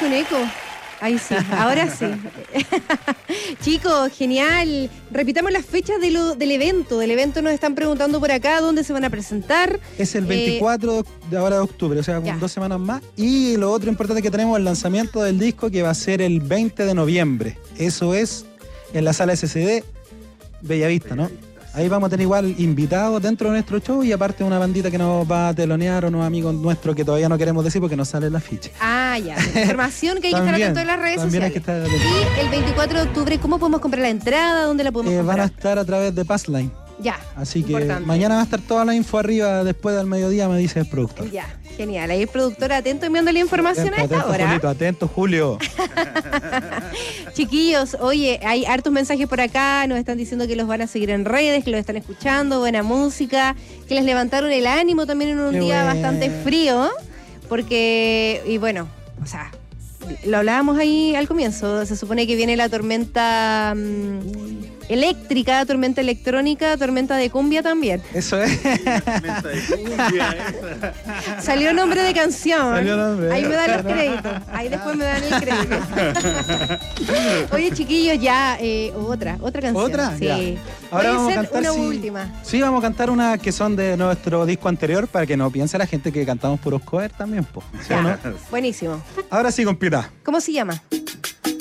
un eco. Ahí sí, ahora sí. Chicos, genial. Repitamos las fechas del evento. Del evento nos están preguntando por acá dónde se van a presentar. Es el 24 de ahora de octubre, o sea, con 2 semanas más. Y lo otro importante que tenemos es el lanzamiento del disco, que va a ser el 20 de noviembre. Eso es en la sala SCD Bellavista, ¿no? Ahí vamos a tener igual invitados dentro de nuestro show y aparte una bandita que nos va a telonear, unos amigos nuestros que todavía no queremos decir porque nos sale en la ficha. Ah, ya. Información que hay que estar atento en las redes sociales. Hay que estar atento. Y el 24 de octubre, ¿cómo podemos comprar la entrada? ¿Dónde la podemos comprar? Van a estar a través de Passline. Ya. Así que importante. mañana va a estar toda la info arriba después del mediodía, me dice el productor. Ya, genial. Ahí el productor atento enviándole información a esta hora. Julito, atento, Julio. Chiquillos, oye, hay hartos mensajes por acá, nos están diciendo que los van a seguir en redes, que los están escuchando, buena música, que les levantaron el ánimo también en un día bastante frío, porque, y bueno, o sea, lo hablábamos ahí al comienzo, se supone que viene la tormenta eléctrica, tormenta electrónica, tormenta de cumbia también. Eso es. Tormenta de cumbia. Salió nombre de canción. Salió nombre. Ahí me dan los créditos. Ahí después me dan el crédito. Oye, chiquillos, ya otra canción. ¿Otra? Sí. Ya. Ahora vamos a cantar una última. Sí, vamos a cantar una que son de nuestro disco anterior para que no piense la gente que cantamos puros covers también, po. ¿Sí o no? Buenísimo. Ahora sí, compita. ¿Cómo se llama?